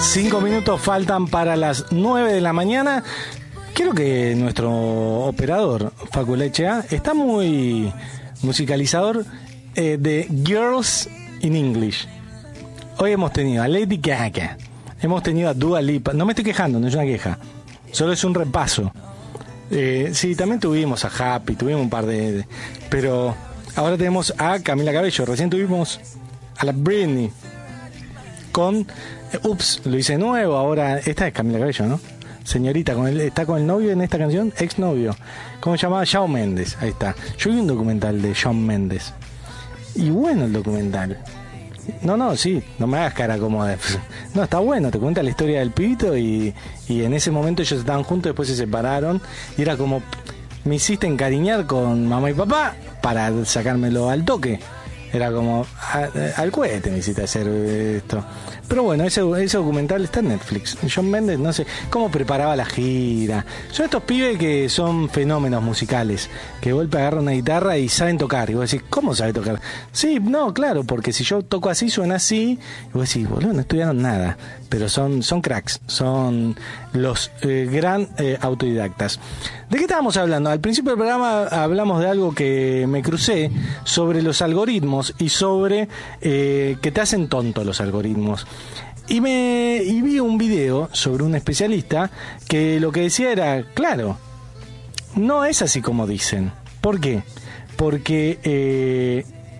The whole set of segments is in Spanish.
5 minutos faltan para las 9 de la mañana. Creo que nuestro operador, Facu Lechea, está muy musicalizador de Girls in English. Hoy hemos tenido a Lady Gaga, hemos tenido a Dua Lipa. No me estoy quejando, no es una queja, solo es un repaso. Sí, también tuvimos a Happy, tuvimos un par de... Pero ahora tenemos a Camila Cabello. Recién tuvimos a la Britney con... Ups, lo hice nuevo. Ahora, esta es Camila Cabello, ¿no? Señorita, está con el novio en esta canción, exnovio. ¿Cómo se llamaba? Shawn Mendes. Ahí está. Yo vi un documental de Shawn Mendes. Y bueno el documental. No, sí, no me hagas cara como de... No, está bueno, te cuenta la historia del pibito y en ese momento ellos estaban juntos, después se separaron y era como, me hiciste encariñar con mamá y papá para sacármelo al toque. Era como, al cohete me hiciste hacer esto. Pero bueno, ese documental está en Netflix. Shawn Mendes, no sé cómo preparaba la gira. Son estos pibes que son fenómenos musicales, que de golpe agarran una guitarra y saben tocar. Y vos decís, ¿cómo sabe tocar? Sí, no, claro, porque si yo toco así, suena así. Y vos decís, boludo, no estudiaron nada. Pero son cracks, son los gran autodidactas. ¿De qué estábamos hablando? Al principio del programa hablamos de algo que me crucé sobre los algoritmos y sobre que te hacen tonto los algoritmos. Y vi un video sobre un especialista que lo que decía era, claro, no es así como dicen. ¿Por qué? Porque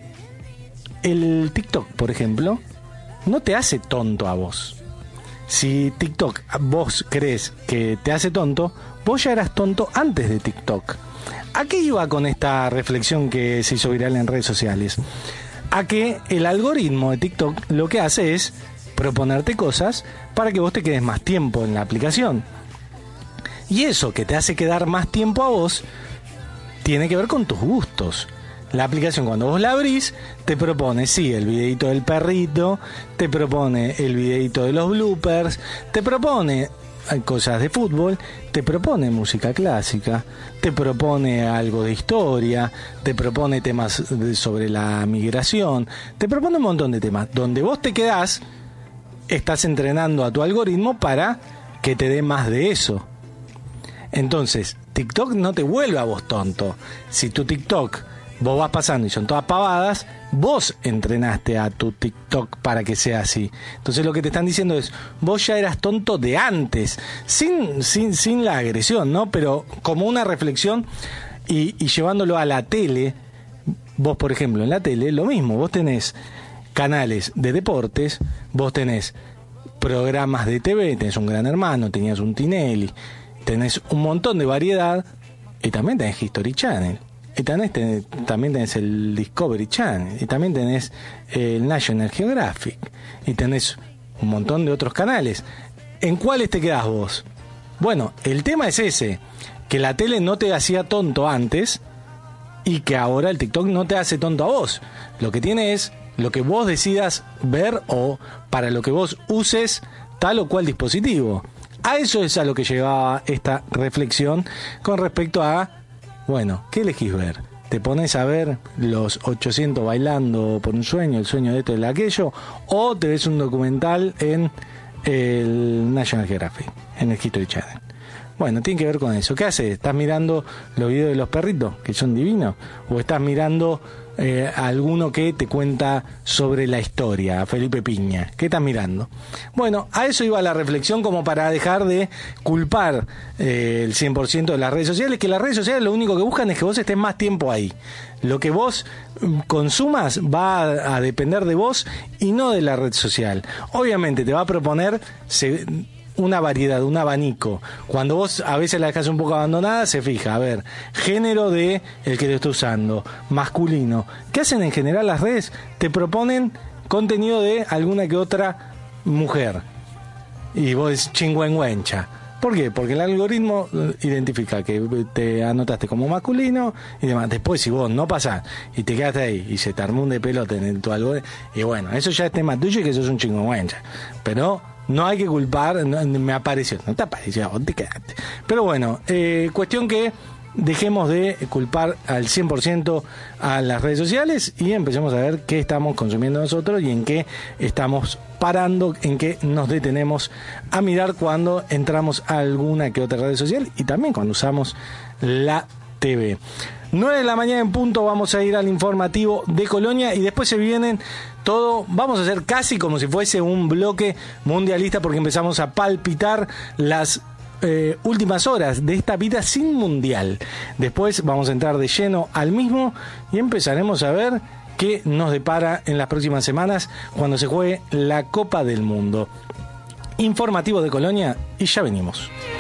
el TikTok, por ejemplo, no te hace tonto a vos. Si TikTok vos crees que te hace tonto, vos ya eras tonto antes de TikTok. ¿A qué iba con esta reflexión que se hizo viral en redes sociales? A que el algoritmo de TikTok lo que hace es proponerte cosas para que vos te quedes más tiempo en la aplicación. Y eso que te hace quedar más tiempo a vos tiene que ver con tus gustos. La aplicación, cuando vos la abrís, te propone, sí, el videito del perrito, te propone el videito de los bloopers, te propone cosas de fútbol, te propone música clásica, te propone algo de historia, te propone temas sobre la migración, te propone un montón de temas. Donde vos te quedás, estás entrenando a tu algoritmo para que te dé más de eso. Entonces, TikTok no te vuelve a vos tonto. Si tu TikTok vos vas pasando y son todas pavadas, vos entrenaste a tu TikTok para que sea así. Entonces lo que te están diciendo es, vos ya eras tonto de antes, sin la agresión, ¿no? Pero como una reflexión y llevándolo a la tele. Vos, por ejemplo, en la tele, lo mismo, vos tenés canales de deportes, vos tenés programas de TV, tenés un Gran Hermano, tenías un Tinelli, tenés un montón de variedad y también tenés History Channel. Y también tenés el Discovery Channel, y también tenés el National Geographic, y tenés un montón de otros canales. ¿En cuáles te quedás vos? Bueno, el tema es ese, que la tele no te hacía tonto antes, y que ahora el TikTok no te hace tonto a vos. Lo que tiene es lo que vos decidas ver o para lo que vos uses tal o cual dispositivo. A eso es a lo que llevaba esta reflexión con respecto a... Bueno, ¿qué elegís ver? ¿Te pones a ver los 800 bailando por un sueño, el sueño de esto y de aquello? ¿O te ves un documental en el National Geographic, en el History Channel? Bueno, tiene que ver con eso. ¿Qué haces? ¿Estás mirando los videos de los perritos, que son divinos? ¿O estás mirando alguno que te cuenta sobre la historia, a Felipe Piña? ¿Qué estás mirando? Bueno, a eso iba la reflexión, como para dejar de culpar el 100% de las redes sociales, que las redes sociales lo único que buscan es que vos estés más tiempo ahí. Lo que vos consumas va a depender de vos y no de la red social. Obviamente te va a proponer una variedad, un abanico. Cuando vos a veces la dejás un poco abandonada, se fija, a ver, género de el que te está usando, masculino. ¿Qué hacen en general las redes? Te proponen contenido de alguna que otra mujer. Y vos decís chingüengüencha. ¿Por qué? Porque el algoritmo identifica que te anotaste como masculino y demás. Después, si vos no pasás y te quedaste ahí y se te armó un de pelota en tu algoritmo, y bueno, eso ya es tema tuyo y que sos un chingüengüencha. Pero no hay que culpar, no, me apareció, no te apareció, vos te quedaste. Pero bueno, cuestión que dejemos de culpar al 100% a las redes sociales y empecemos a ver qué estamos consumiendo nosotros y en qué estamos parando, en qué nos detenemos a mirar cuando entramos a alguna que otra red social y también cuando usamos la TV. 9 de la mañana en punto, vamos a ir al informativo de Colonia y después se vienen todo, vamos a hacer casi como si fuese un bloque mundialista porque empezamos a palpitar las últimas horas de esta vida sin mundial. Después vamos a entrar de lleno al mismo y empezaremos a ver qué nos depara en las próximas semanas cuando se juegue la Copa del Mundo. Informativo de Colonia y ya venimos.